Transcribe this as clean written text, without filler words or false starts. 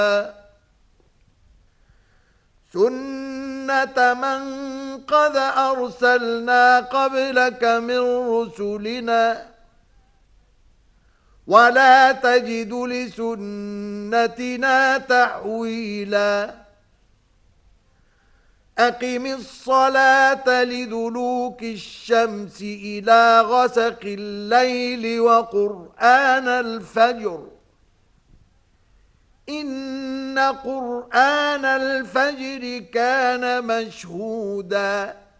سُنَّةَ مَنْ قَدْ أَرْسَلْنَا قَبْلَكَ مِنْ رُسُلِنَا وَلَا تَجِدُ لِسُنَّتِنَا تَحْوِيلًا أَقِمِ الصَّلَاةَ لِدُلُوكِ الشَّمْسِ إِلَى غَسَقِ اللَّيْلِ وَقُرْآنَ الْفَجْرِ إِنَّ قُرْآنَ الْفَجْرِ كَانَ مَشْهُودًا